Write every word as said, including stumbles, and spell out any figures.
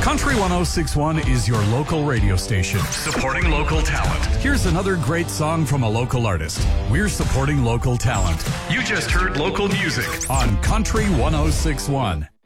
Country one oh six one is your local radio station, supporting local talent. Here's another great song from a local artist. We're supporting local talent. You just heard local music on Country one oh six one.